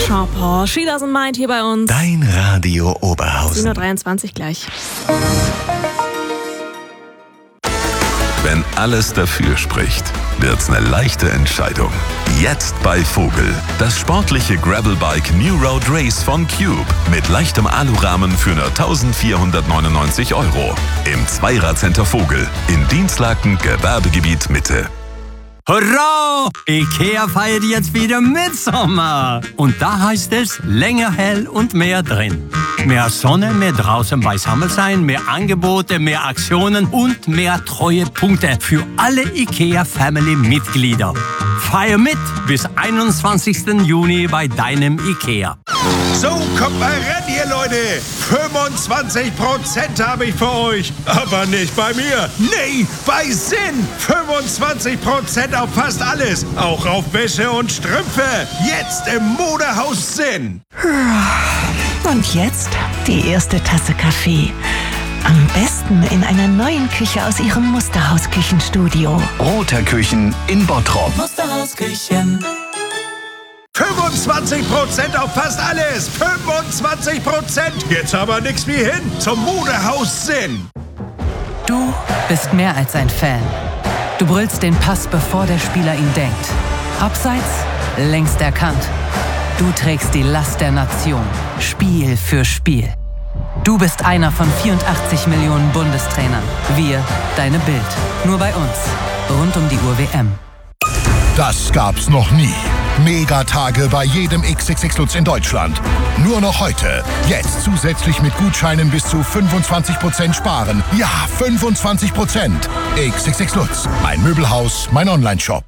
Sean Paul, She Doesn't Mind hier bei uns. Dein Radio Oberhausen. 7.23 Uhr gleich. Wenn alles dafür spricht, wird's eine leichte Entscheidung. Jetzt bei Vogel. Das sportliche Gravelbike New Road Race von Cube. Mit leichtem Alurahmen für nur 1.499 €. Im Zweirad-Center Vogel. In Dienstlaken, Gewerbegebiet Mitte. Hurra! IKEA feiert jetzt wieder Mitsommer. Und da heißt es länger hell und mehr drin. Mehr Sonne, mehr draußen beisammen sein, mehr Angebote, mehr Aktionen und mehr Treuepunkte für alle IKEA-Family-Mitglieder. Feier mit bis 21. Juni bei deinem IKEA. So, kommt mal ran hier, Leute. 25% habe ich für euch. Aber nicht bei mir. Nee, bei Sinn. 25% auf fast alles. Auch auf Wäsche und Strümpfe. Jetzt im Modehaus Sinn. Und jetzt die erste Tasse Kaffee. Am besten in einer neuen Küche aus ihrem Musterhaus-Küchenstudio. Roter Küchen in Bottrop. Musterhausküchen. 25% auf fast alles. 25%. Jetzt aber nix wie hin zum Modehaus Sinn. Du bist mehr als ein Fan. Du brüllst den Pass, bevor der Spieler ihn denkt. Abseits, längst erkannt. Du trägst die Last der Nation, Spiel für Spiel. Du bist einer von 84 Millionen Bundestrainern. Wir, deine Bild. Nur bei uns. Rund um die Uhr WM. Das gab's noch nie. Megatage bei jedem XXX Lutz in Deutschland. Nur noch heute. Jetzt zusätzlich mit Gutscheinen bis zu 25% sparen. Ja, 25%. XXX Lutz. Mein Möbelhaus, mein Onlineshop.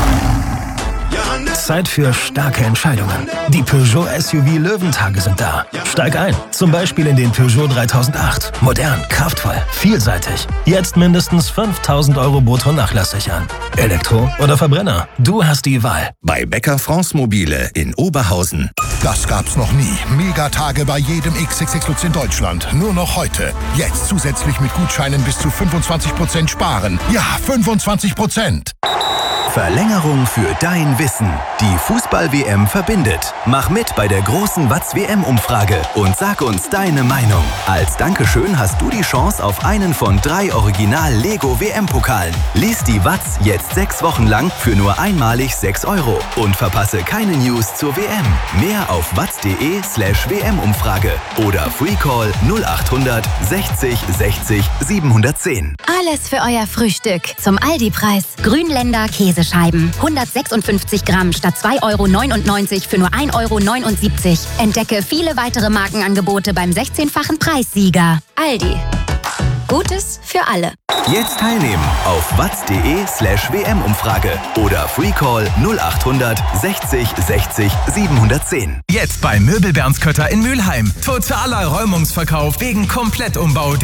Zeit für starke Entscheidungen. Die Peugeot SUV Löwentage sind da. Steig ein, zum Beispiel in den Peugeot 3008. Modern, kraftvoll, vielseitig. Jetzt mindestens 5.000 € brutto nachlassig an. Elektro oder Verbrenner? Du hast die Wahl. Bei Bäcker France Mobile in Oberhausen. Das gab's noch nie. Megatage bei jedem XXX Lutz in Deutschland. Nur noch heute. Jetzt zusätzlich mit Gutscheinen bis zu 25% sparen. Ja, 25%. Verlängerung für dein Wissen. Die Fußball-WM verbindet. Mach mit bei der großen Watz-WM-Umfrage und sag uns deine Meinung. Als Dankeschön hast du die Chance auf einen von 3 Original-Lego-WM-Pokalen. Lies die Watz jetzt 6 Wochen lang für nur einmalig 6 € und verpasse keine News zur WM. Mehr auf watz.de/WM-Umfrage oder Freecall 0800 60 60 710. Alles für euer Frühstück zum Aldi-Preis. Grünländer Käsescheiben. 156 Gramm statt 2,99 € für nur 1,79 €. Entdecke viele weitere Markenangebote beim 16-fachen Preissieger. Aldi. Gutes für alle. Jetzt teilnehmen auf watz.de/WM-Umfrage oder Freecall 0800 60 60 710. Jetzt bei Möbel Bernskötter in Mülheim. Totaler Räumungsverkauf wegen Komplettumbau